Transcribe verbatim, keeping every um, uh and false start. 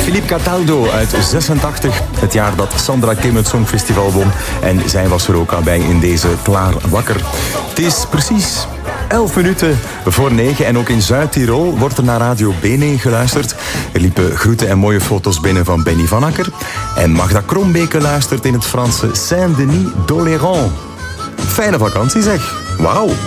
Philippe Cataldo uit zesentachtig. Het jaar dat Sandra Kim het Songfestival won. En zij was er ook al bij in deze Klaar Wakker. Het is precies elf minuten voor negen. En ook in Zuid-Tirol wordt er naar Radio Bene geluisterd. Er liepen groeten en mooie foto's binnen van Benny van Akker. En Magda Krombeke luistert in het Franse Saint-Denis d'Oléron. Fijne vakantie zeg. Wauw.